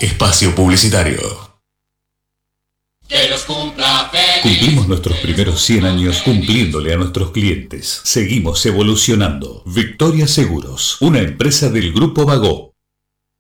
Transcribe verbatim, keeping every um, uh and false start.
Espacio publicitario. Que los cumpla feliz. Cumplimos nuestros primeros cien años cumpliéndole a nuestros clientes. Seguimos evolucionando. Victoria Seguros, una empresa del Grupo Bagó.